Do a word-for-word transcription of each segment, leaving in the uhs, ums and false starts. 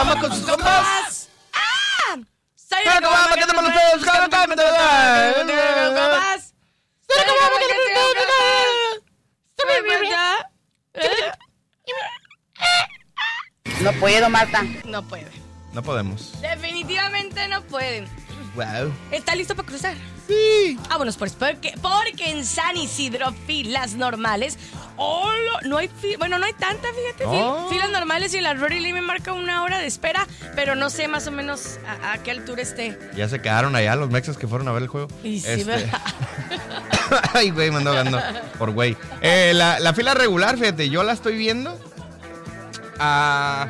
caguama con sus compas. ¡Ah! Soy la caguama que te pones todos, caguama que te pones compas. Soy la caguama que te pones. No puedo, Marta. No puede. No podemos. Definitivamente no pueden. Wow. ¿Está listo para cruzar? Sí. Vámonos, pues, porque, porque en San Isidro filas normales. Oh, no hay filas. Bueno, no hay tanta, fíjate. Oh. Filas normales y la Rory Lee me marca una hora de espera, pero no sé más o menos a, a qué altura esté. Ya se quedaron allá los mexas que fueron a ver el juego. Y sí, Este... ¿verdad? Ay, güey, me ando ganando por güey. Eh, la, la fila regular, fíjate, yo la estoy viendo. Ah,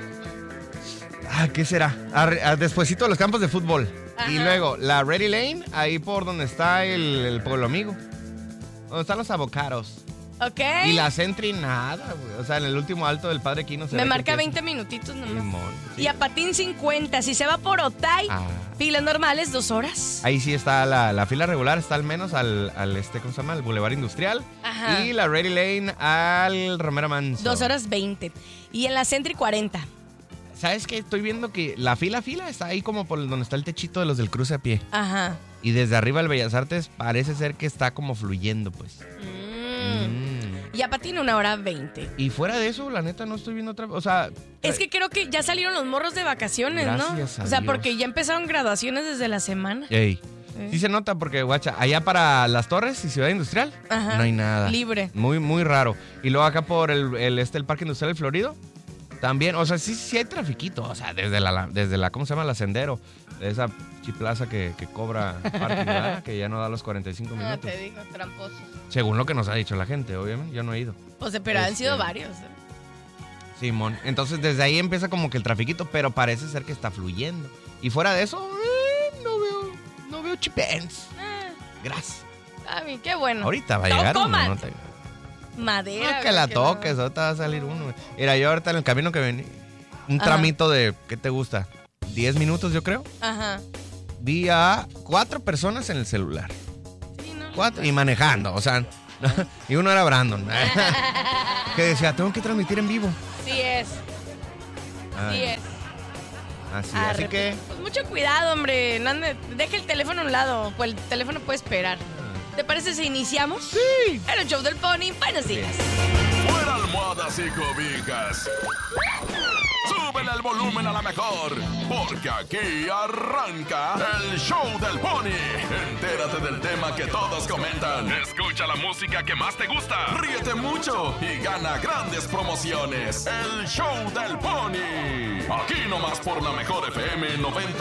ah ¿qué será? Ah, ah, despuesito de los campos de fútbol. Ajá. Y luego la Ready Lane, ahí por donde está el, el Pueblo Amigo. Donde están los avocados. Ok. Y la Sentry nada, güey. O sea, en el último alto del Padre Quino se me ve marca que veinte minutitos nomás. Simón, sí. Y a Patín cincuenta. Si se va por Otay, ah. filas normales, dos horas. Ahí sí está la, la fila regular, está al menos al, al este, ¿cómo se llama? Al Boulevard Industrial. Ajá. Y la Ready Lane al Romero Manso. Dos horas veinte. Y en la Sentry cuarenta. ¿Sabes qué? Estoy viendo que la fila fila está ahí como por donde está el techito de los del cruce a pie. Ajá. Y desde arriba el Bellas Artes parece ser que está como fluyendo, pues. Mm. Mm. Y a Patín una hora veinte. Y fuera de eso, la neta, no estoy viendo otra... O sea... Es que creo que ya salieron los morros de vacaciones, Gracias ¿no? a O sea, Dios. porque ya empezaron graduaciones desde la semana. Ey. Sí se nota porque, guacha, allá para Las Torres y Ciudad Industrial, Ajá. no hay nada. Libre. Muy, muy raro. Y luego acá por el, el, este, el Parque Industrial del Florido, también, o sea, sí, sí hay trafiquito. O sea, desde la, desde la ¿cómo se llama? La Sendero. De esa chiplaza que, que cobra parking, ¿verdad? Que ya no da los cuarenta y cinco minutos. Ah, te digo, tramposo. Según lo que nos ha dicho la gente, obviamente. Yo no he ido. Pues, pero han Este... sido varios. ¿eh? Simón. Entonces, desde ahí empieza como que el trafiquito, pero parece ser que está fluyendo. Y fuera de eso, eh, no veo, no veo chipens. Ah, Gracias. a mí, qué bueno. Ahorita va a No llegar uno, coman. no te... Madera. No, que la güey, toques, no. ahorita va a salir uno. Mira, yo ahorita en el camino que venía, un Ajá. tramito de, ¿qué te gusta? diez minutos, yo creo. Ajá. Vi a cuatro personas en el celular. Sí, no, Cuatro, y manejando, o sea, y uno era Brandon. Que decía, tengo que transmitir en vivo. Sí es, Ay, sí es. Así, Arre, así que... Pues mucho cuidado, hombre. No ande, deje el teléfono a un lado, pues el teléfono puede esperar. ¿Te parece si iniciamos? Sí. En el show del Pony. Buenos días. Fuera almohadas y cobijas. Súbele el volumen a la mejor, porque aquí arranca el show del Pony. Entérate del tema que todos comentan. Escucha la música que más te gusta. Ríete mucho y gana grandes promociones. El show del Pony. Aquí nomás por la mejor F M noventa